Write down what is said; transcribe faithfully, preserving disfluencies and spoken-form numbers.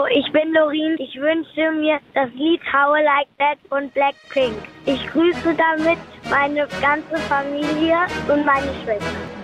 ich bin Lorin. Ich wünsche mir das Lied How I Like That von Blackpink. Ich grüße damit meine ganze Familie und meine Schwester.